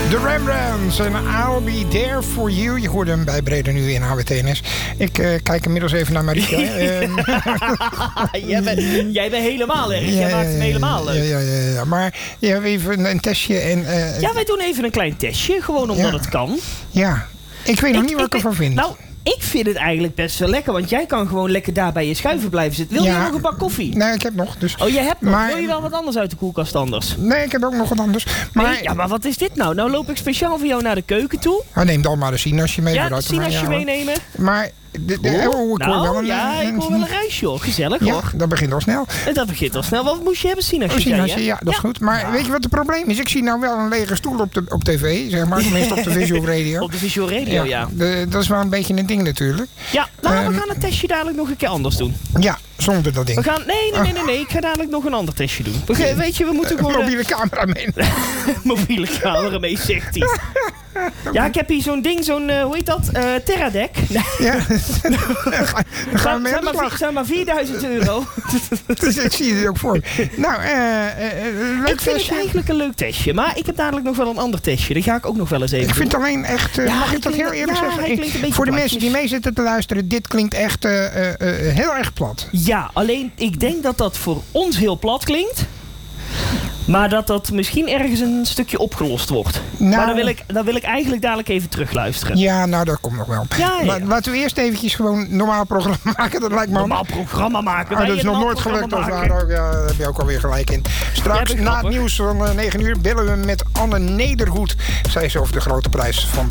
De Rembrandts en I'll Be There For You. Je hoorde hem bij Breda Nu in HWTNS. Ik kijk inmiddels even naar Marieke. Jij bent helemaal erg. Jij maakt hem helemaal leuk. Ja. Maar je hebt even een testje. Ja, wij doen even een klein testje. Gewoon omdat het kan. Ja, ik weet nog niet wat ik ervan vind. Nou, ik vind het eigenlijk best wel lekker. Want jij kan gewoon lekker daar bij je schuiven blijven zitten. Wil je nog een bak koffie? Nee, ik heb nog. Dus. Oh, je hebt nog. Maar, wil je wel wat anders uit de koelkast anders? Nee, ik heb ook nog wat anders. Maar, nee, ja, maar wat is dit nou? Nou loop ik speciaal voor jou naar de keuken toe. Neem dan maar een sinasje mee. Ja, een sinasje meenemen. Maar... ik hoor wel een reisje hoor. Gezellig hoor. Ja, dat begint al snel. Dat begint al snel. Wat moest je hebben? Sinasje, ja, dat is goed. Maar weet je wat het probleem is? Ik zie nou wel een lege stoel op tv, zeg maar. Tenminste op de Visual Radio. Op de Visual Radio, ja. Dat is wel een beetje een ding natuurlijk. Ja, we gaan het testje dadelijk nog een keer anders doen. Ja, zonder dat ding. We gaan, nee. Ik ga dadelijk nog een ander testje doen. Weet je, we moeten gewoon... Mobiele camera mee. Mobiele camera mee, zegt hij. Ja, ik heb hier zo'n ding, hoe heet dat? Teradek. Ja. Dan gaan we mee aan de slag. Zijn maar €4.000. Dus ik zie het ook voor. Nou, leuk ik vind het eigenlijk een leuk testje. Maar ik heb dadelijk nog wel een ander testje. Die ga ik ook nog wel eens even doen. Ik vind het alleen echt... mag ik dat heel eerlijk zeggen? Voor de mensen die mee zitten te luisteren... Dit klinkt echt heel erg plat. Ja, alleen ik denk dat dat voor ons heel plat klinkt. Maar dat misschien ergens een stukje opgelost wordt. Nou, maar dan wil ik eigenlijk dadelijk even terugluisteren. Ja, nou dat komt nog wel. Ja. Maar laten we eerst eventjes gewoon een normaal programma maken. Dat lijkt me normaal programma maken? Dat is nog nooit gelukt. Daar heb je ook alweer gelijk in. Straks na het nieuws van 9 uur bellen we met Anne Nederhoed. Zij is over de grote prijs van